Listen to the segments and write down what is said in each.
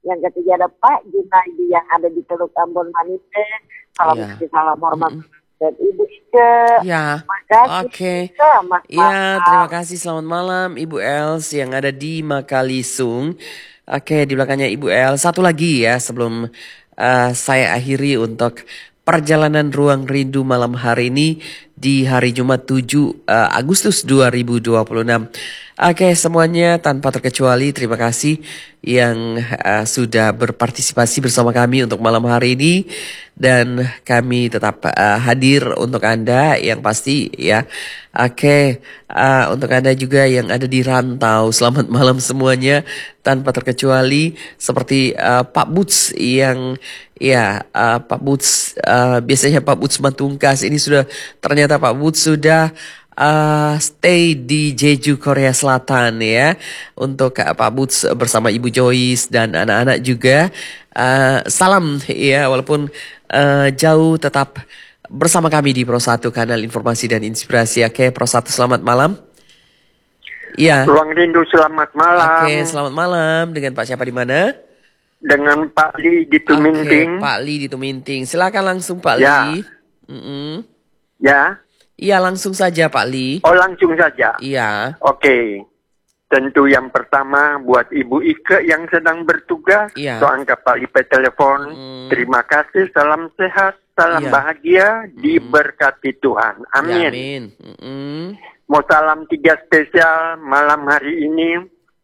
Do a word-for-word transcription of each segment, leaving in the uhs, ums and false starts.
Yang ketiga ada Pak Junaidi yang ada di Teluk Ambon Manite. Salam Iya. kasih, salam hormat. Mm-mm. Dan Ibu Ike. Ya, Terima kasih. oke. Ike, Mas Ya, Maaf. terima kasih. Selamat malam Ibu Els yang ada di Makalisung. Oke, di belakangnya Ibu Els. Satu lagi ya sebelum uh, saya akhiri untuk perjalanan Ruang Rindu malam hari ini di hari Jumat tujuh uh, Agustus dua ribu dua puluh enam. Oke, semuanya tanpa terkecuali terima kasih yang uh, sudah berpartisipasi bersama kami untuk malam hari ini, dan kami tetap uh, hadir untuk Anda yang pasti ya. Oke, uh, untuk Anda juga yang ada di rantau, selamat malam semuanya tanpa terkecuali, seperti uh, Pak Boots yang ya uh, Pak Boots uh, biasanya Pak Boots Matungkas, ini sudah ternyata Pak Boots sudah Uh, stay di Jeju, Korea Selatan ya. Untuk uh, Pak Boots bersama Ibu Joyce dan anak-anak juga. Uh, salam ya, walaupun uh, jauh tetap bersama kami di Pro satu Kanal Informasi dan Inspirasi. Oke, Pro satu selamat malam. Iya. Ruang Rindu selamat malam. Oke, selamat malam. Dengan Pak siapa di mana? Dengan Pak Li di Tuminting. Oke, Pak Li di Tuminting. Silakan langsung Pak ya. Li. Mm-mm. Ya. Iya, langsung saja Pak Li. Oh, langsung saja. Iya. Oke. Tentu yang pertama buat Ibu Ike yang sedang bertugas. Iya. So angkat Pak Lipe telepon. Mm. Terima kasih, salam sehat, salam Iya. bahagia, Mm. diberkati Tuhan. Amin. Ya, amin. Mm-mm. Mau salam tiga spesial malam hari ini.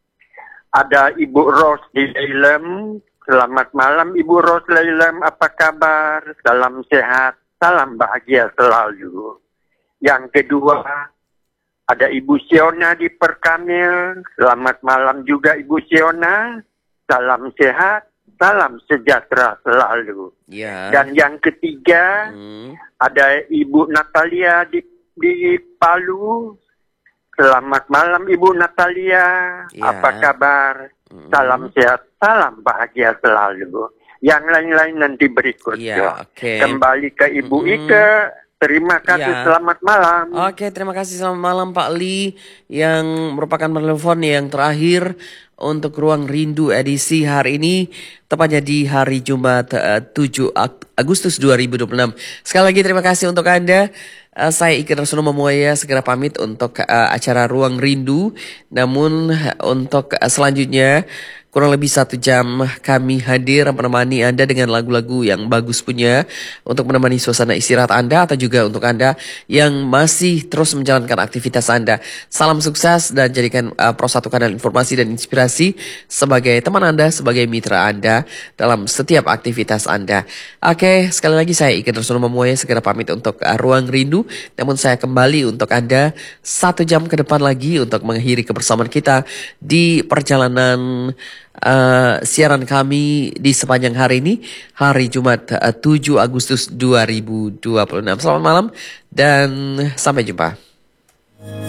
Ada Ibu Ros di Leilem. Selamat malam Ibu Ros Leilem, apa kabar? Salam sehat, salam bahagia selalu. Yang kedua, ada Ibu Siona di Perkamil. Selamat malam juga Ibu Siona. Salam sehat, salam sejahtera selalu. Ya. Dan yang ketiga, Hmm. ada Ibu Natalia di, di Palu. Selamat malam Ibu Natalia. Ya. Apa kabar? Hmm. Salam sehat, salam bahagia selalu. Yang lain-lain nanti berikutnya. Ya, oke. Kembali ke Ibu Mm-mm. Ike. Terima kasih, Ya. selamat malam. Oke, terima kasih, selamat malam Pak Li yang merupakan telepon yang terakhir untuk Ruang Rindu edisi hari ini, tepatnya di hari Jumat uh, tujuh Agustus dua ribu dua puluh enam. Sekali lagi terima kasih untuk Anda. Uh, saya Iker Rasono Momoya segera pamit untuk uh, acara Ruang Rindu. Namun uh, untuk uh, selanjutnya kurang lebih satu jam kami hadir menemani Anda dengan lagu-lagu yang bagus punya untuk menemani suasana istirahat Anda atau juga untuk Anda yang masih terus menjalankan aktivitas Anda. Salam sukses dan jadikan uh, Pro satu Kanal Informasi dan Inspirasi sebagai teman Anda, sebagai mitra Anda dalam setiap aktivitas Anda. Oke, sekali lagi saya Iker Rasono Momoya segera pamit untuk uh, Ruang Rindu. Namun saya kembali untuk Anda satu jam ke depan lagi untuk mengakhiri kebersamaan kita di perjalanan Uh, siaran kami di sepanjang hari ini, hari Jumat uh, tujuh Agustus dua ribu dua puluh enam. Selamat malam dan sampai jumpa.